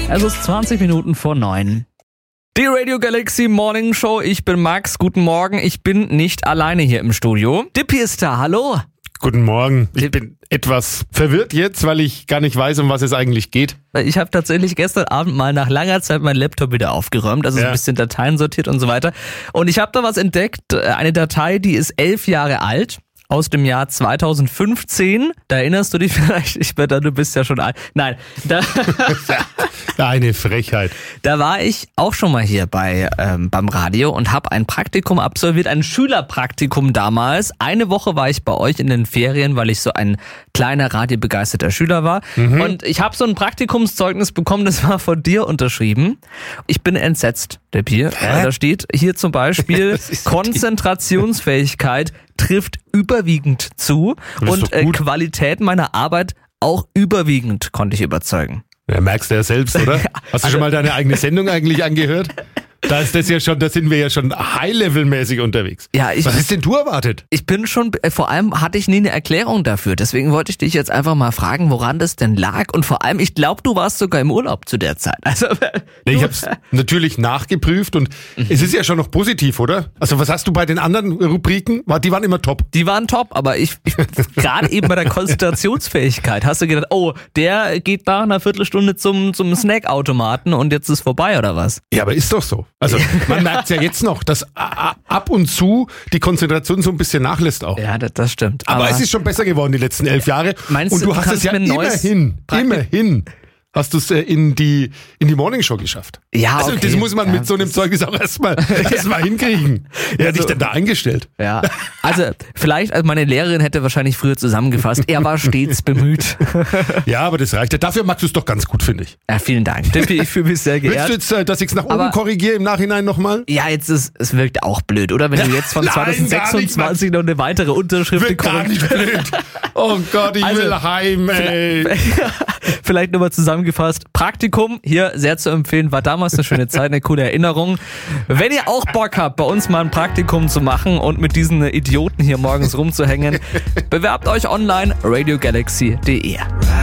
Es ist 20 Minuten vor 9. Die Radio Galaxy Morning Show. Ich bin Max. Guten Morgen. Ich bin nicht alleine hier im Studio. Dippy ist da. Hallo. Guten Morgen. Ich bin etwas verwirrt jetzt, weil ich gar nicht weiß, um was es eigentlich geht. Ich habe tatsächlich gestern Abend mal nach langer Zeit meinen Laptop wieder aufgeräumt, also ein bisschen Dateien sortiert und so weiter. Und ich habe da was entdeckt, eine Datei, die ist 11 Jahre alt. Aus dem Jahr 2015. Da erinnerst du dich vielleicht nicht mehr, du bist ja schon alt. Nein, Eine Frechheit. Da war ich auch schon mal hier beim Radio und habe ein Praktikum absolviert, ein Schülerpraktikum damals. Eine Woche war ich bei euch in den Ferien, weil ich so ein kleiner radiobegeisterter Schüler war. Und ich habe so ein Praktikumszeugnis bekommen, das war von dir unterschrieben. Ich bin entsetzt, Deppy. Da steht hier zum Beispiel Konzentrationsfähigkeit trifft überwiegend zu und Qualität meiner Arbeit auch überwiegend konnte ich überzeugen. Ja, merkst du ja selbst, oder? Hast du schon mal deine eigene Sendung eigentlich angehört? Da sind wir ja schon High-Level-mäßig unterwegs. Ja, was hast denn du erwartet? Ich bin schon, vor allem hatte ich nie eine Erklärung dafür. Deswegen wollte ich dich jetzt einfach mal fragen, woran das denn lag. Und vor allem, ich glaube, du warst sogar im Urlaub zu der Zeit. Also, ich habe es natürlich nachgeprüft und es ist ja schon noch positiv, oder? Also was hast du bei den anderen Rubriken? Die waren immer top. Die waren top, aber ich gerade eben bei der Konzentrationsfähigkeit hast du gedacht, oh, der geht nach einer Viertelstunde zum Snackautomaten und jetzt ist vorbei, oder was? Ja, aber ist doch so. Also man merkt ja jetzt noch, dass ab und zu die Konzentration so ein bisschen nachlässt auch. Ja, das stimmt. Aber es ist schon besser geworden die letzten 11 Jahre. Meinst und du hast es ja immerhin hast du es in die Morningshow geschafft. Ja, also okay. Das muss man mit so einem Zeugnis auch erstmal hinkriegen. Wer hat dich denn da eingestellt? Ja, also vielleicht, meine Lehrerin hätte wahrscheinlich früher zusammengefasst, er war stets bemüht. Ja, aber das reicht ja. Dafür magst du es doch ganz gut, finde ich. Ja, vielen Dank. Dippy, ich fühle mich sehr geehrt. Willst du jetzt, dass ich es nach oben korrigiere im Nachhinein nochmal? Ja, es wirkt auch blöd, oder? Wenn du jetzt von 2026 noch eine weitere Unterschrift bekommst. Gar nicht blöd. Oh Gott, ich will heim, ey. Vielleicht nochmal zusammengefasst. Praktikum, hier sehr zu empfehlen, war damals eine schöne Zeit, eine coole Erinnerung. Wenn ihr auch Bock habt, bei uns mal ein Praktikum zu machen und mit diesen Idioten hier morgens rumzuhängen, bewerbt euch online radiogalaxy.de.